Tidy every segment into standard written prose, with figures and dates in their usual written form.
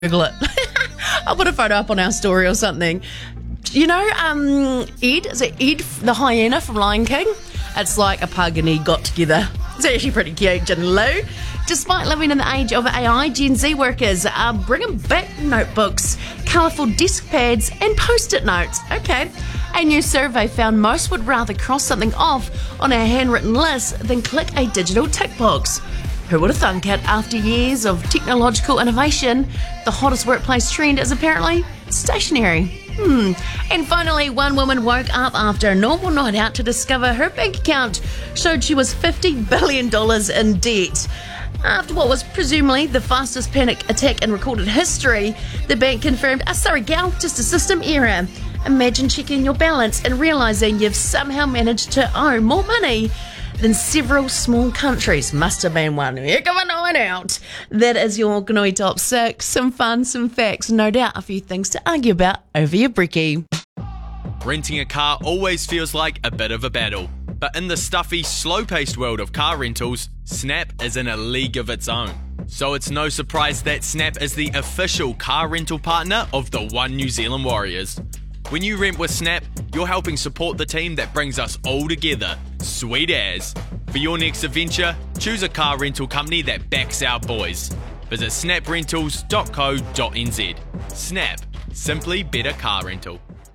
Google it. I'll put a photo up on our story or something. You know, Ed? Is it Ed the hyena from Lion King? It's like a pug and he got together. It's actually pretty cute, Jen and Lou. Despite living in the age of AI, Gen Z workers are bringing back notebooks, colourful desk pads and post-it notes. Okay. A new survey found most would rather cross something off on a handwritten list than click a digital tick box. Who would have thunk it? After years of technological innovation, the hottest workplace trend is apparently stationery. And finally, one woman woke up after a normal night out to discover her bank account showed she was $50 billion in debt. After what was presumably the fastest panic attack in recorded history, the bank confirmed, sorry gal, just a system error. Imagine checking your balance and realising you've somehow managed to owe more money than several small countries. Must have been one heck of a night out. That is your Goonoi Top 6. Some fun, some facts, no doubt a few things to argue about over your brekkie. Renting a car always feels like a bit of a battle. But in the stuffy, slow-paced world of car rentals, Snap is in a league of its own. So it's no surprise that Snap is the official car rental partner of the One New Zealand Warriors. When you rent with Snap, you're helping support the team that brings us all together. Sweet as. For your next adventure, choose a car rental company that backs our boys. Visit snaprentals.co.nz. Snap. Simply better car rental.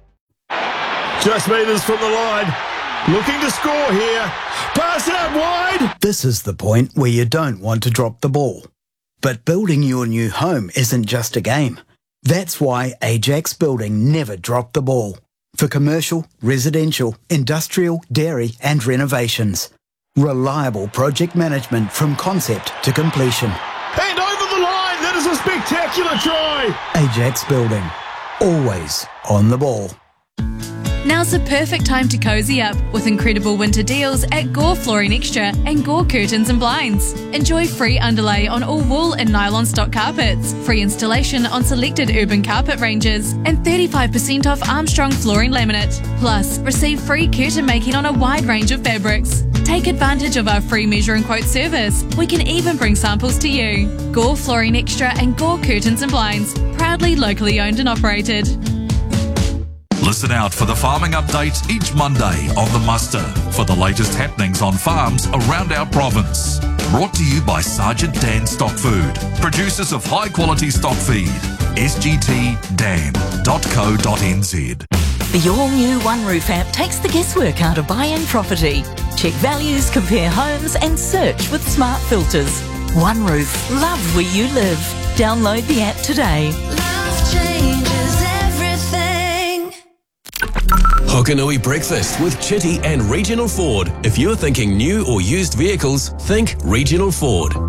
Just meters from the line. Looking to score here. Pass out wide. This is the point where you don't want to drop the ball. But building your new home isn't just a game. That's why Ajax Building never dropped the ball. For commercial, residential, industrial, dairy and renovations. Reliable project management from concept to completion. And over the line. That is a spectacular try. Ajax Building. Always on the ball. Now's the perfect time to cozy up with incredible winter deals at Gore Flooring Extra and Gore Curtains and Blinds. Enjoy free underlay on all wool and nylon stock carpets, free installation on selected urban carpet ranges, and 35% off Armstrong flooring laminate. Plus, receive free curtain making on a wide range of fabrics. Take advantage of our free measure and quote service. We can even bring samples to you. Gore Flooring Extra and Gore Curtains and Blinds, proudly locally owned and operated. Listen out for the farming updates each Monday on The Muster for the latest happenings on farms around our province. Brought to you by Sergeant Dan Stock Food, producers of high quality stock feed. sgtdan.co.nz. The all-new One Roof app takes the guesswork out of buying property. Check values, compare homes and search with smart filters. One Roof, love where you live. Download the app today. Love changes everything. Hokanui Breakfast with Chitty and Regional Ford. If you're thinking new or used vehicles, think Regional Ford.